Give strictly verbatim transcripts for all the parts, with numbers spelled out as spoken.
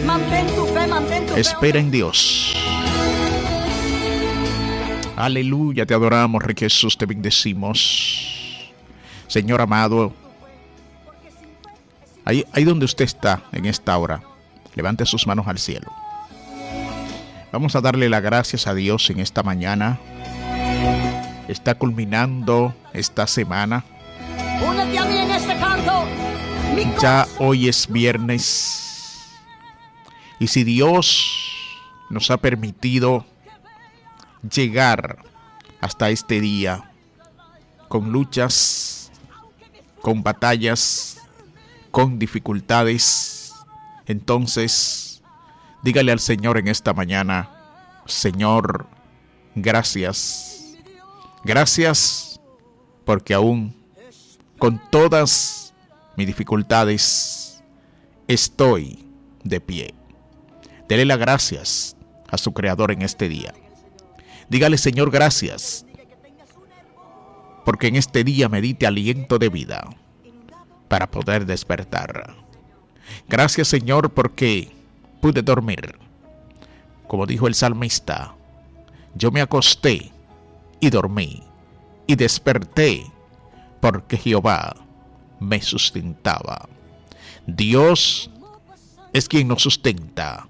Mantén tu fe, mantén tu fe. Espera en Dios. Aleluya, te adoramos, Rey Jesús, te bendecimos. Señor amado, ahí, ahí donde usted está en esta hora, levante sus manos al cielo. Vamos a darle las gracias a Dios en esta mañana. Está culminando esta semana. Únete a mí en este canto. Mi Ya corazón. hoy es viernes. Y si Dios nos ha permitido llegar hasta este día con luchas, con batallas, con dificultades, entonces dígale al Señor en esta mañana: Señor, gracias. Gracias porque aún con todas mis dificultades estoy de pie. Dele las gracias a su Creador en este día. Dígale: Señor, gracias porque en este día me diste aliento de vida para poder despertar. Gracias, Señor, porque pude dormir. Como dijo el salmista, yo me acosté y dormí y desperté porque Jehová me sustentaba. Dios es quien nos sustenta.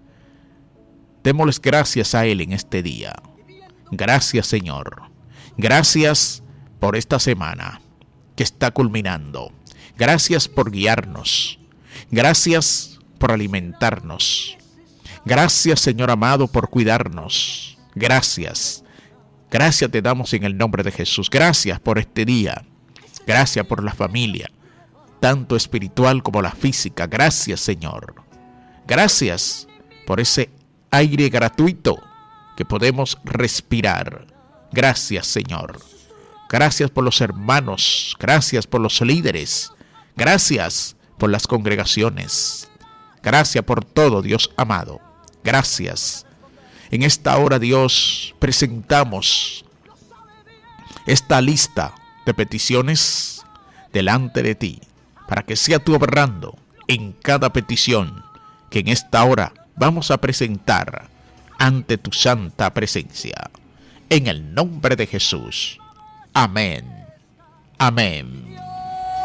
Démosles gracias a Él en este día. Gracias, Señor. Gracias por esta semana que está culminando. Gracias por guiarnos. Gracias por alimentarnos. Gracias, Señor amado, por cuidarnos. Gracias. Gracias te damos en el nombre de Jesús. Gracias por este día. Gracias por la familia, tanto espiritual como la física. Gracias, Señor. Gracias por ese aire gratuito que podemos respirar. Gracias, Señor. Gracias por los hermanos. Gracias por los líderes. Gracias por las congregaciones. Gracias por todo, Dios amado. Gracias. En esta hora, Dios, presentamos esta lista de peticiones delante de ti, para que sea tú obrando en cada petición que en esta hora vamos a presentar ante tu santa presencia. En el nombre de Jesús. Amén. Amén.